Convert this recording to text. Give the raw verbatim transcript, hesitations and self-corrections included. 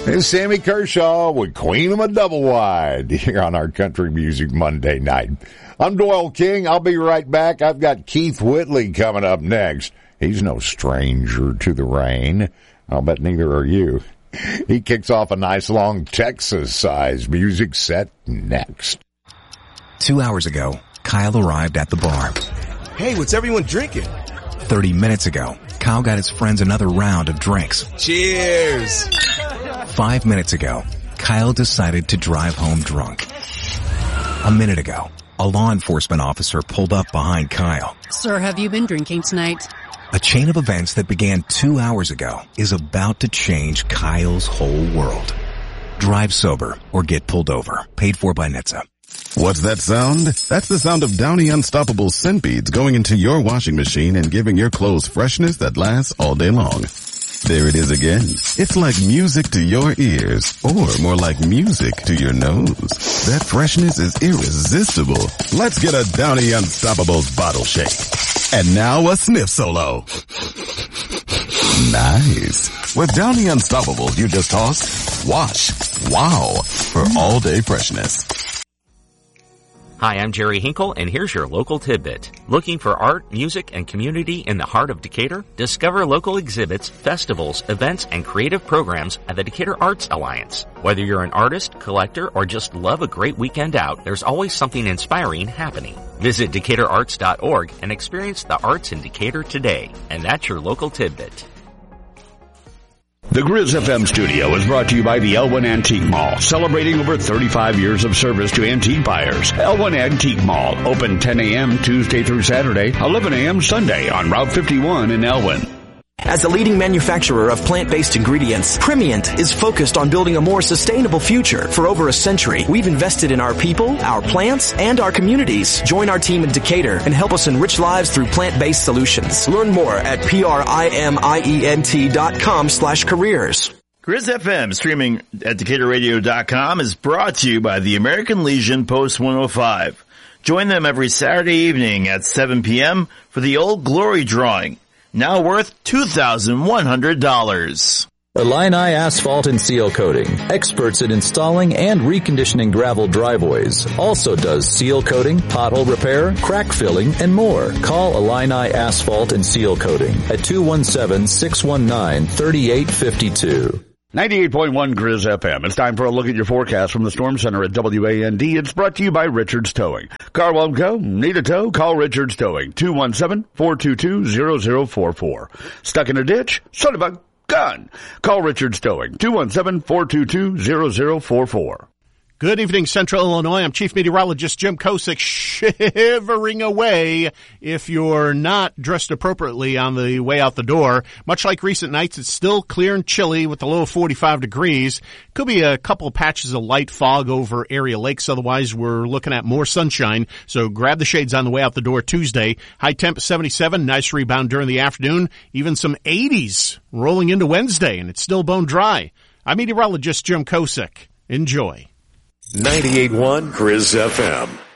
It's Sammy Kershaw with Queen of a Double Wide here on our Country Music Monday night. I'm Doyle King. I'll be right back. I've got Keith Whitley coming up next. He's no stranger to the rain. I'll bet neither are you. He kicks off a nice long Texas-sized music set next. Two hours ago, Kyle arrived at the bar. Hey, what's everyone drinking? Thirty minutes ago, Kyle got his friends another round of drinks. Cheers! Five minutes ago, Kyle decided to drive home drunk. A minute ago, a law enforcement officer pulled up behind Kyle. Sir, have you been drinking tonight? A chain of events that began two hours ago is about to change Kyle's whole world. Drive sober or get pulled over. Paid for by N H T S A. What's that sound? That's the sound of Downy Unstoppable scent beads going into your washing machine and giving your clothes freshness that lasts all day long. There it is again. It's like music to your ears, or more like music to your nose. That freshness is irresistible. Let's get a Downy Unstoppables bottle shake. And now a sniff solo. Nice. With Downy Unstoppables, you just toss, wash, wow, for all day freshness. Hi, I'm Jerry Hinkle, and here's your local tidbit. Looking for art, music, and community in the heart of Decatur? Discover local exhibits, festivals, events, and creative programs at the Decatur Arts Alliance. Whether you're an artist, collector, or just love a great weekend out, there's always something inspiring happening. Visit Decatur Arts dot org and experience the arts in Decatur today. And that's your local tidbit. The Grizz F M studio is brought to you by the Elwyn Antique Mall, celebrating over thirty-five years of service to antique buyers. Elwyn Antique Mall, open ten a.m. Tuesday through Saturday, eleven a.m. Sunday on Route fifty-one in Elwyn. As the leading manufacturer of plant-based ingredients, Primient is focused on building a more sustainable future. For over a century, we've invested in our people, our plants, and our communities. Join our team in Decatur and help us enrich lives through plant-based solutions. Learn more at P-R-I-M-I-E-N-T dot com slash careers. Grizz F M, streaming at Decatur Radio dot com, is brought to you by the American Legion Post one oh five. Join them every Saturday evening at seven p.m. for the Old Glory Drawing. Now worth two thousand one hundred dollars. Illini Asphalt and Seal Coating, experts in installing and reconditioning gravel driveways. Also does seal coating, pothole repair, crack filling, and more. Call Illini Asphalt and Seal Coating at two one seven, six one nine, three eight five two. ninety-eight point one Grizz F M. It's time for a look at your forecast from the Storm Center at W A N D. It's brought to you by Richards Towing. Car won't go? Need a tow? Call Richards Towing. two one seven, four two two, zero zero four four. Stuck in a ditch? Son of a gun! Call Richards Towing. two one seven, four two two, zero zero four four. Good evening, Central Illinois. I'm Chief Meteorologist Jim Kosick, shivering away if you're not dressed appropriately on the way out the door. Much like recent nights, it's still clear and chilly with a low of forty-five degrees. Could be a couple of patches of light fog over area lakes. Otherwise, we're looking at more sunshine. So grab the shades on the way out the door Tuesday. High temp seventy-seven, nice rebound during the afternoon. Even some eighties rolling into Wednesday, and it's still bone dry. I'm Meteorologist Jim Kosick. Enjoy. ninety-eight point one Grizz F M.